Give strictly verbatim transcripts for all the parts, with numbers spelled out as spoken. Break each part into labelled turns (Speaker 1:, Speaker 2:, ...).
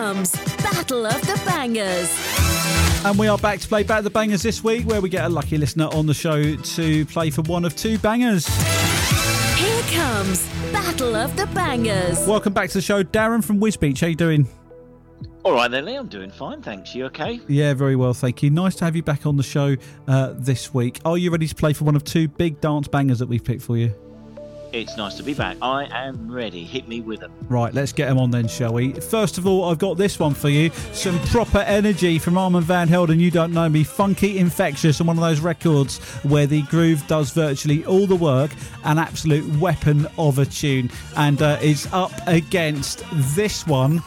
Speaker 1: comes Battle of the Bangers.
Speaker 2: And we are back to play Battle of the Bangers this week, where we get a lucky listener on the show to play for one of two bangers.
Speaker 1: Here comes Battle of the Bangers.
Speaker 2: Welcome back to the show, Darren from Wisbeach. How you doing?
Speaker 3: All right then, Lee, I'm doing fine, thanks. You okay?
Speaker 2: Yeah, very well, thank you. Nice to have you back on the show uh, this week. Are you ready to play for one of two big dance bangers that we've picked for you?
Speaker 3: It's nice to be back. I am ready. Hit me with them.
Speaker 2: Right, let's get them on then, shall we? First of all, I've got this one for you. Some proper energy from Armand Van Helden, You Don't Know Me. Funky Infectious, and one of those records where the groove does virtually all the work. An absolute weapon of a tune. And uh, is up against this one.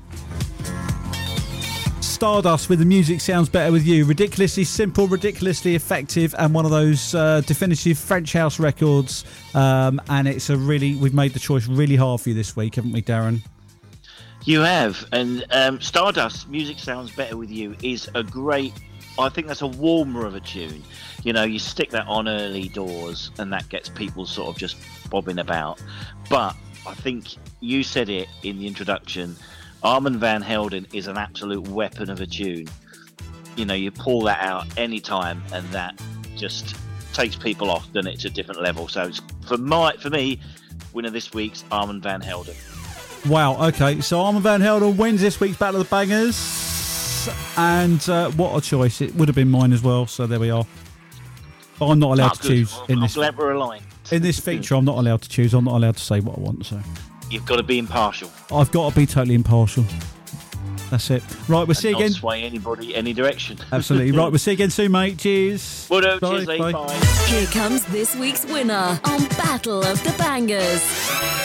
Speaker 2: Stardust with The Music Sounds Better With You. Ridiculously simple, ridiculously effective, and one of those uh, definitive French house records. Um, and it's a really, we've made the choice really hard for you this week, haven't we, Darren?
Speaker 3: You have. And um, Stardust, Music Sounds Better With You, is a great, I think that's a warmer of a tune. You know, you stick that on early doors and that gets people sort of just bobbing about. But I think you said it in the introduction, Armand Van Helden is an absolute weapon of a tune. You know, you pull that out any time and that just takes people off, doesn't it, to a different level. So it's, for my for me, winner this week's Armand Van Helden.
Speaker 2: Wow, okay. So Armand Van Helden wins this week's Battle of the Bangers. And uh, what a choice. It would have been mine as well, so there we are. But I'm not allowed
Speaker 3: oh,
Speaker 2: to
Speaker 3: good.
Speaker 2: choose
Speaker 3: Well,
Speaker 2: in
Speaker 3: I'm
Speaker 2: this.
Speaker 3: glad we're aligned.
Speaker 2: In this feature, I'm not allowed to choose. I'm not allowed to say what I want, so...
Speaker 3: You've got to be impartial.
Speaker 2: I've got to be totally impartial. That's it. Right, we'll see you
Speaker 3: not
Speaker 2: again.
Speaker 3: Sway anybody any direction.
Speaker 2: Absolutely. Right, we'll see you again soon, mate. Cheers.
Speaker 3: Well, no,
Speaker 2: Bye,
Speaker 3: cheers, Lee.
Speaker 2: bye.
Speaker 3: Bye.
Speaker 1: Here comes this week's winner on Battle of the Bangers.